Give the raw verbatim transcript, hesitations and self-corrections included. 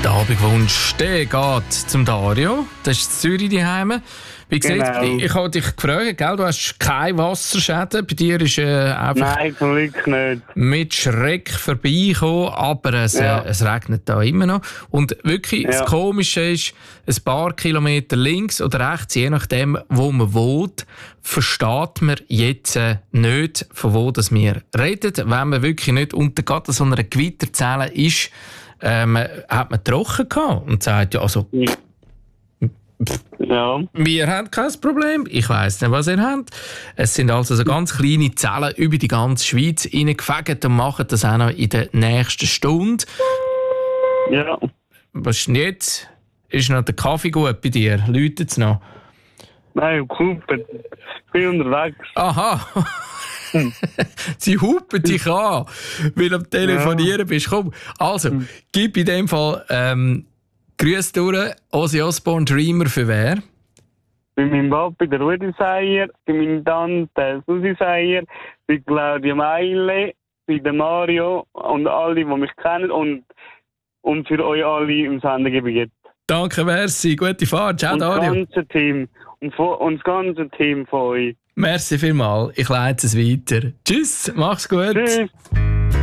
Der Abendwunsch, der geht zum Dario. Das ist in Zürich daheim. Wie gesagt, Genau. ich, ich habe dich gefragt, gell? Du hast keine Wasserschäden. Bei dir ist äh, einfach Nein, zum Glück nicht. mit Schreck vorbeigekommen, aber es, Ja. äh, es regnet da immer noch. Und wirklich, Ja. das Komische ist, ein paar Kilometer links oder rechts, je nachdem, wo man wohnt, versteht man jetzt äh, nicht, von wo das wir reden. Wenn man wirklich nicht unter gerade so einer Gewitterzelle ist, ähm, hat man trocken gehabt und sagt, ja, also, Ja. wir haben kein Problem. Ich weiss nicht, was ihr habt. Es sind also so ganz kleine Zellen über die ganze Schweiz reingefegt und machen das auch noch in der nächsten Stunde. Ja. Was ist denn jetzt? Ist noch der Kaffee gut bei dir? Läutet es noch? Nein, Cooper. Ich bin unterwegs. Aha! Sie hupen dich an, weil du am Telefonieren bist. Komm, also, gib in dem Fall ähm, Grüße durch. Ozzy Osbourne, Dreamer für wer? Bei meinem Papi, der Rudi Seier, bei meiner Tante, Susi Seier, bei Claudia Meile, bei der Mario und alle, die mich kennen und, und für euch alle im Sendegebiet. Danke, merci. Gute Fahrt. Ciao, Und das Dario. ganze Team. Und, von, und das ganze Team von euch. Merci vielmals. Ich leite es weiter. Tschüss, mach's gut. Tschüss.